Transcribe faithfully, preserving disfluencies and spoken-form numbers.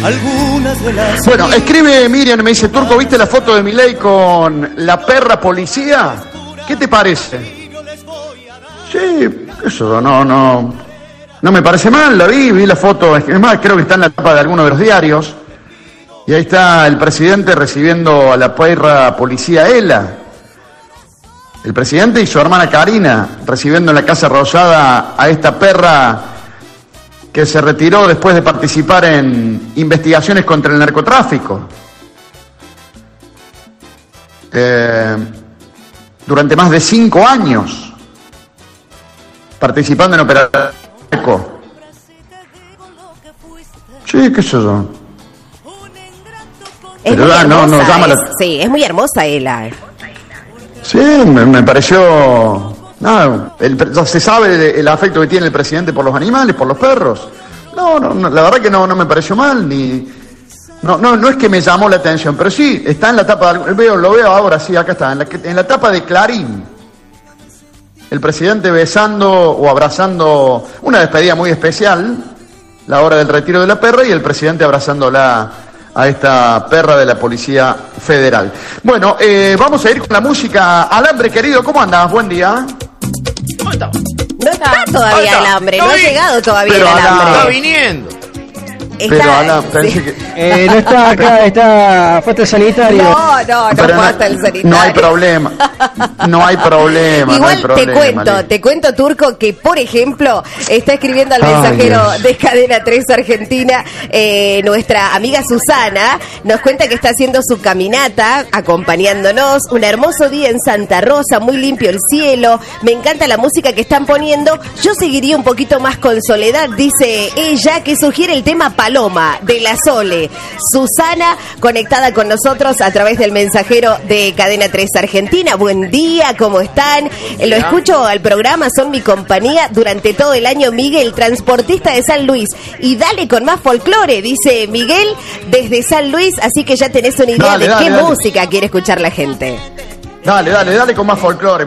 algunas de las... Bueno, escribe Miriam, me dice, Turco, ¿viste la foto de Milei con la perra policía? ¿Qué te parece? Sí, eso no, no, no me parece mal, la vi, vi la foto, es más, creo que está en la tapa de alguno de los diarios, y ahí está el presidente recibiendo a la perra policía Ela, el presidente y su hermana Karina, recibiendo en la Casa Rosada a esta perra que se retiró después de participar en investigaciones contra el narcotráfico. Eh, durante más de cinco años, participando en operaciones. Sí, qué sé yo. Es Pero muy da, hermosa, no, no, llama la... es- sí, es muy hermosa ella. Sí, me, me pareció... No, el, ya se sabe el afecto que tiene el presidente por los animales, por los perros. No, no, no, la verdad que no, no me pareció mal, ni... No, no, no es que me llamó la atención, pero sí, está en la tapa, de, veo, lo veo ahora, sí, acá está, en la, en la tapa de Clarín. El presidente besando o abrazando, una despedida muy especial, la hora del retiro de la perra, y el presidente abrazándola a esta perra de la Policía Federal. Bueno, eh, vamos a ir con la música. Alambre, querido, ¿cómo andás? Buen día. ¿Cómo está? No está todavía Ahí está. el hambre, no Está ha bien. llegado todavía Pero el a la- Está hambre. viniendo. Está- Pero Alan, pensé sí. que... Eh, no está acá, está falta el sanitario. No, no, no Pero falta el sanitario. no hay problema, no hay problema, no Igual hay problema. te cuento, Liz. te cuento, Turco, que por ejemplo está escribiendo al Ay, mensajero Dios. de Cadena tres Argentina, eh, nuestra amiga Susana, nos cuenta que está haciendo su caminata, acompañándonos, un hermoso día en Santa Rosa, muy limpio el cielo, me encanta la música que están poniendo, yo seguiría un poquito más con Soledad, dice ella, que sugiere el tema Paloma, de la Sole. Susana, conectada con nosotros a través del mensajero de Cadena tres Argentina. Buen día, ¿cómo están? Eh, Lo escucho al programa, son mi compañía durante todo el año. Miguel, transportista de San Luis. Y dale con más folclore, dice Miguel, desde San Luis. Así que ya tenés una idea Dale, de dale, qué dale. música quiere escuchar la gente. Dale, dale, dale con más folclore.